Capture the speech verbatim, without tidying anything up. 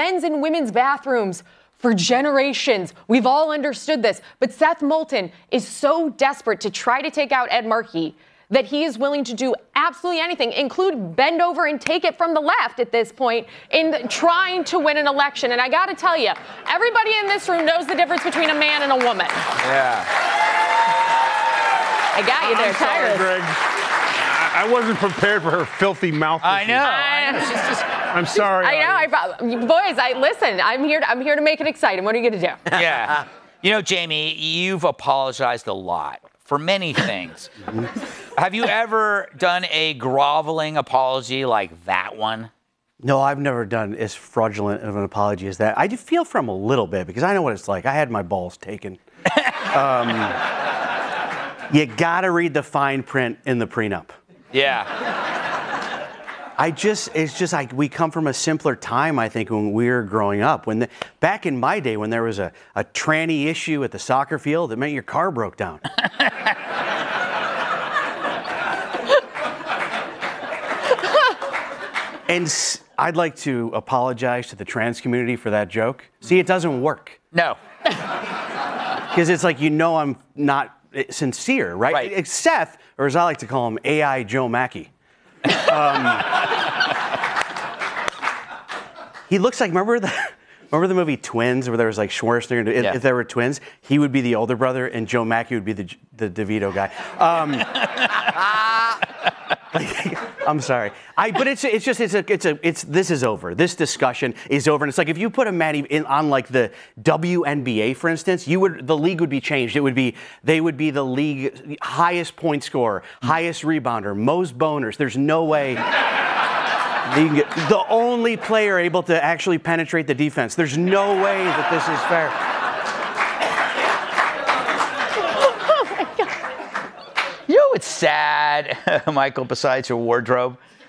men's and women's bathrooms for generations. We've all understood this. But Seth Moulton is so desperate to try to take out Ed Markey that he is willing to do absolutely anything, include bend over and take it from the left at this point in trying to win an election. And I got to tell you, everybody in this room knows the difference between a man and a woman. Yeah. I got you there, I'm sorry, Tyrus. Greg. I wasn't prepared for her filthy mouth. I know. I, She's just, I'm sorry. I know. I, boys, I listen. I'm here. To, I'm here to make it exciting. What are you going to do? yeah. You know, Jamie, you've apologized a lot for many things. Have you ever done a groveling apology like that one? No, I've never done as fraudulent of an apology as that. I do feel for him a little bit because I know what it's like. I had my balls taken. um, you got to read the fine print in the prenup. Yeah. I just, it's just like we come from a simpler time, I think, when we were growing up. When the, back in my day, when there was a, a tranny issue at the soccer field, it meant your car broke down. And I'd like to apologize to the trans community for that joke. See, it doesn't work. No. Because it's like, you know I'm not sincere, right? Right. It's Seth, or as I like to call him, A I Joe Mackey. Um, he looks like, remember the, remember the movie Twins, where there was like Schwarzenegger, if, yeah. if there were twins, he would be the older brother and Joe Mackey would be the, the DeVito guy. Um, like, I'm sorry. I, but it's it's just it's a it's a it's this is over. This discussion is over. And it's like if you put a Matty in on like the W N B A, for instance, you would the league would be changed. It would be they would be the league highest point scorer, highest rebounder, most boners. There's no way. The, the only player able to actually penetrate the defense. There's no way that this is fair. You know what's sad, Michael, besides your wardrobe?